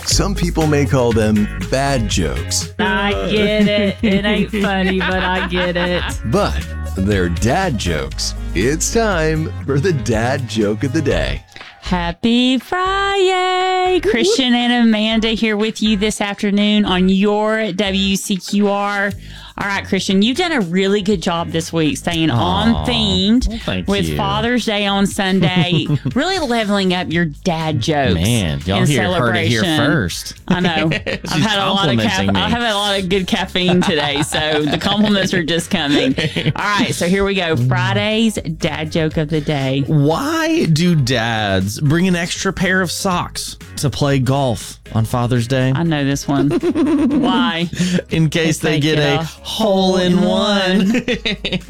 Some people may call them bad jokes, I get it. It ain't funny, but I get it. but they're dad jokes. It's time for the dad joke of the day. Happy Friday! Christian and Amanda here with you this afternoon on your WCQR. All right, Christian, you've done a really good job this week staying on themed with Father's Day on Sunday, really leveling up your dad jokes. Man, y'all heard it here first. I know. I've had a lot of good caffeine today, so the compliments are just coming. All right, so here we go. Friday's dad joke of the day. Why do dads bring an extra pair of socks to play golf on Father's Day? I know this one. Why? In case they get a hole in one.